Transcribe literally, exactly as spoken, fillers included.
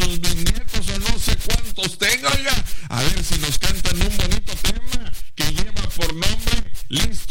sus bisnietos o no sé cuántos tenga, oiga. A ver si nos cantan un bonito tema que lleva por nombre Listo